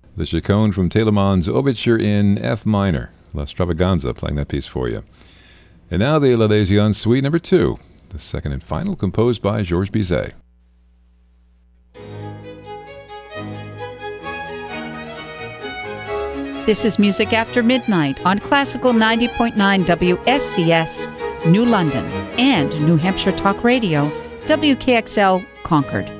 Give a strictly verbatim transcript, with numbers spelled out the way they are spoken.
The Chaconne from Telemann's Overture in F minor. La Stravaganza playing that piece for you. And now the L'Adhésion Suite number two, the second and final, composed by Georges Bizet. This is Music After Midnight on Classical ninety point nine W S C S, New London, and New Hampshire Talk Radio, W K X L, Concord.